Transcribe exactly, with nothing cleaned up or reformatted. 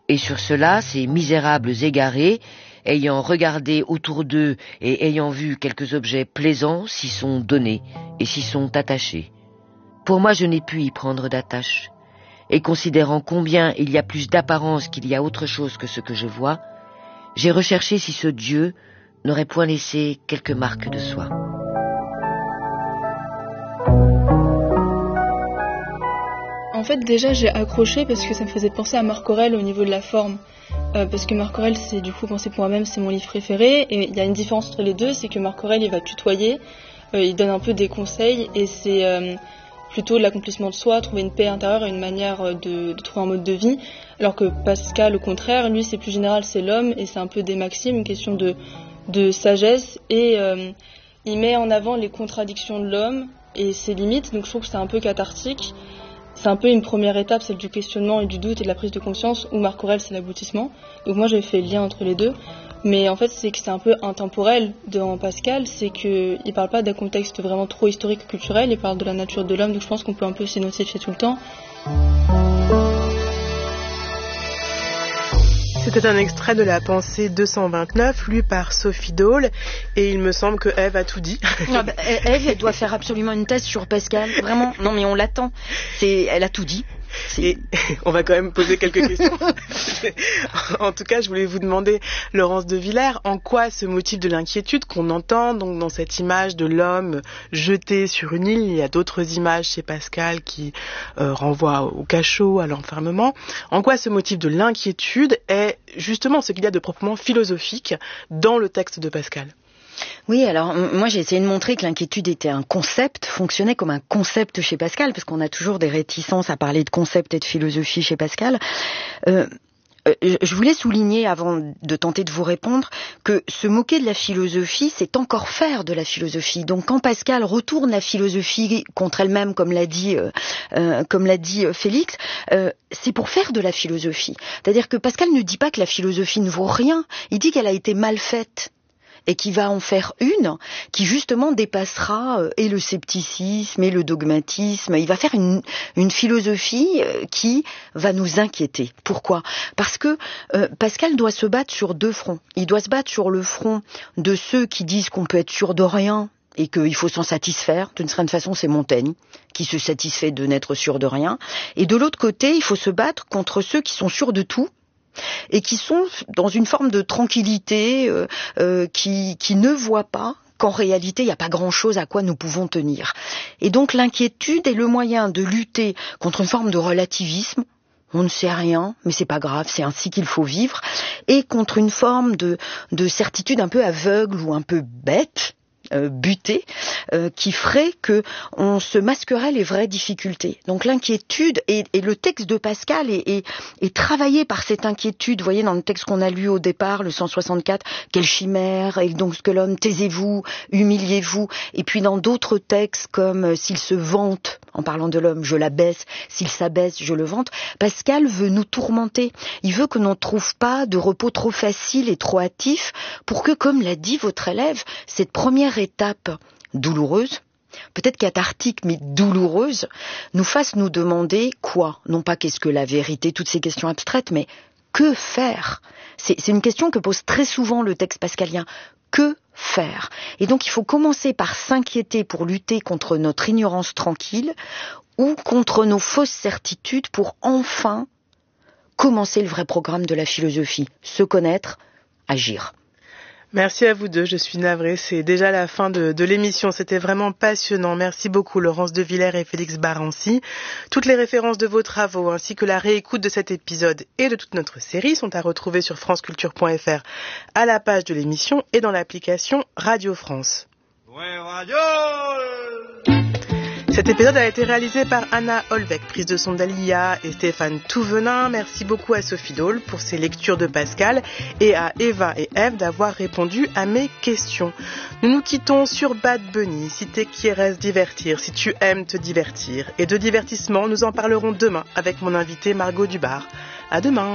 Et sur cela, ces misérables égarés, ayant regardé autour d'eux et ayant vu quelques objets plaisants, s'y sont donnés et s'y sont attachés. Pour moi, je n'ai pu y prendre d'attache. Et considérant combien il y a plus d'apparence qu'il y a autre chose que ce que je vois, j'ai recherché si ce Dieu n'aurait point laissé quelques marques de soi. En fait, déjà, j'ai accroché parce que ça me faisait penser à Marc Aurèle au niveau de la forme. Euh, parce que Marc Aurèle, c'est du coup, Pensées pour moi-même, c'est mon livre préféré. Et il y a une différence entre les deux, c'est que Marc Aurèle, il va tutoyer, euh, il donne un peu des conseils, et c'est euh, plutôt de l'accomplissement de soi, trouver une paix intérieure et une manière de, de trouver un mode de vie. Alors que Pascal, au contraire, lui, c'est plus général, c'est l'homme, et c'est un peu des maximes, une question de, de sagesse. Et euh, il met en avant les contradictions de l'homme et ses limites, donc je trouve que c'est un peu cathartique. C'est un peu une première étape, celle du questionnement et du doute et de la prise de conscience, où Marc Aurèle, c'est l'aboutissement. Donc moi, j'ai fait le lien entre les deux. Mais en fait, c'est que c'est un peu intemporel dans Pascal, c'est qu'il ne parle pas d'un contexte vraiment trop historique et culturel, il parle de la nature de l'homme, donc je pense qu'on peut un peu s'identifier tout le temps. C'était un extrait de la Pensée deux cent vingt-neuf, lu par Sophie Dole, et il me semble que Ève a tout dit. Ah bah, Ève, elle doit faire absolument une thèse sur Pascal, vraiment. Non mais on l'attend. C'est, elle a tout dit. C'est... Et on va quand même poser quelques questions. En tout cas, je voulais vous demander, Laurence de Villers, en quoi ce motif de l'inquiétude qu'on entend donc dans cette image de l'homme jeté sur une île, il y a d'autres images chez Pascal qui euh, renvoient au cachot, à l'enfermement, en quoi ce motif de l'inquiétude est justement ce qu'il y a de proprement philosophique dans le texte de Pascal? Oui, alors moi j'ai essayé de montrer que l'inquiétude était un concept, fonctionnait comme un concept chez Pascal, parce qu'on a toujours des réticences à parler de concept et de philosophie chez Pascal. Euh, je voulais souligner, avant de tenter de vous répondre, que se moquer de la philosophie, c'est encore faire de la philosophie. Donc quand Pascal retourne la philosophie contre elle-même, comme l'a dit, euh, euh, comme l'a dit Félix, euh, c'est pour faire de la philosophie. C'est-à-dire que Pascal ne dit pas que la philosophie ne vaut rien, il dit qu'elle a été mal faite. Et qui va en faire une qui justement dépassera euh, et le scepticisme et le dogmatisme. Il va faire une, une philosophie euh, qui va nous inquiéter. Pourquoi ? Parce que euh, Pascal doit se battre sur deux fronts. Il doit se battre sur le front de ceux qui disent qu'on peut être sûr de rien et qu'il faut s'en satisfaire. D'une certaine façon, c'est Montaigne qui se satisfait de n'être sûr de rien. Et de l'autre côté, il faut se battre contre ceux qui sont sûrs de tout et qui sont dans une forme de tranquillité, euh, euh, qui, qui ne voient pas qu'en réalité, il n'y a pas grand-chose à quoi nous pouvons tenir. Et donc l'inquiétude est le moyen de lutter contre une forme de relativisme. On ne sait rien, mais c'est pas grave, c'est ainsi qu'il faut vivre, et contre une forme de, de certitude un peu aveugle ou un peu bête, Euh, buté, euh, qui ferait que on se masquerait les vraies difficultés. Donc l'inquiétude, et, et le texte de Pascal est, est, est travaillé par cette inquiétude. Vous voyez dans le texte qu'on a lu au départ, le cent soixante-quatre, quelle chimère, et donc ce que l'homme, taisez-vous, humiliez-vous. Et puis dans d'autres textes comme euh, s'il se vante, en parlant de l'homme, je l'abaisse, s'il s'abaisse, je le vante. Pascal veut nous tourmenter. Il veut que l'on ne trouve pas de repos trop facile et trop hâtif pour que, comme l'a dit votre élève, cette première étape douloureuse, peut-être cathartique mais douloureuse, nous fasse nous demander quoi ? Non pas qu'est-ce que la vérité, toutes ces questions abstraites, mais que faire ? c'est, c'est une question que pose très souvent le texte pascalien. Que faire ? Et donc il faut commencer par s'inquiéter pour lutter contre notre ignorance tranquille ou contre nos fausses certitudes pour enfin commencer le vrai programme de la philosophie, se connaître, agir. Merci à vous deux, je suis navrée, c'est déjà la fin de, de l'émission, c'était vraiment passionnant. Merci beaucoup Laurence de Villers et Félix Barancy. Toutes les références de vos travaux ainsi que la réécoute de cet épisode et de toute notre série sont à retrouver sur franceculture point f r à la page de l'émission et dans l'application Radio France. Ouais, radio. Cet épisode a été réalisé par Anna Holbeck, prise de son d'Alia et Stéphane Touvenin. Merci beaucoup à Sophie Dole pour ses lectures de Pascal et à Eva et Ève d'avoir répondu à mes questions. Nous nous quittons sur Bad Bunny, si te quieres divertir, si tu aimes te divertir. Et de divertissement, nous en parlerons demain avec mon invitée Margot Dubar. À demain.